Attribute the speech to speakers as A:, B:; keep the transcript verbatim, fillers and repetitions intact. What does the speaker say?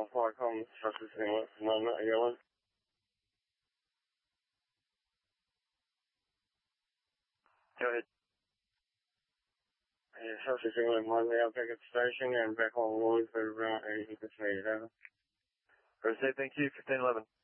A: Qualcomm, processing one, yellow. Go ahead. Yeah, processing one, now pick up station and back on road for around eighty percent.
B: Received, thank you, fifteen eleven.